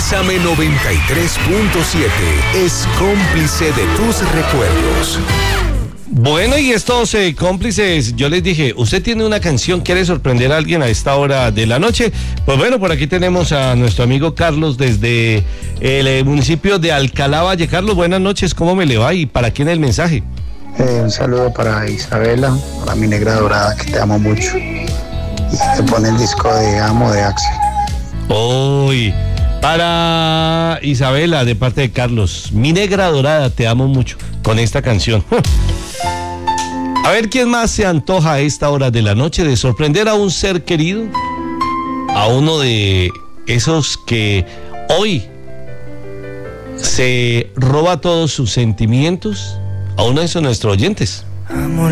Bésame 93.7 es cómplice de tus recuerdos. Bueno, y estos cómplices, yo les dije, usted tiene una canción, quiere sorprender a alguien a esta hora de la noche. Pues bueno, por aquí tenemos a nuestro amigo Carlos desde el municipio de Alcalá Valle. Carlos, buenas noches, ¿cómo me le va y para quién es el mensaje? Un saludo para Isabela, para mi negra dorada, que te amo mucho. Y te pone el disco de Amo de Axel. Uy, para Isabela, de parte de Carlos, mi negra dorada, te amo mucho, con esta canción. A ver, ¿quién más se antoja a esta hora de la noche de sorprender a un ser querido? A uno de esos que hoy se roba todos sus sentimientos, a uno de esos nuestros oyentes.